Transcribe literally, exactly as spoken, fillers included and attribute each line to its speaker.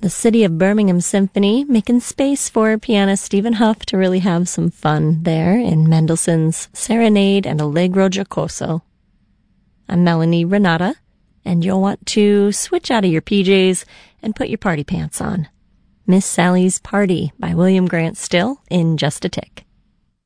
Speaker 1: The City of Birmingham Symphony, making space for pianist Stephen Huff to really have some fun there in Mendelssohn's Serenade and Allegro Giocoso. I'm Melanie Renata, and you'll want to switch out of your P Js and put your party pants on. Miss Sally's Party by William Grant Still in just a tick.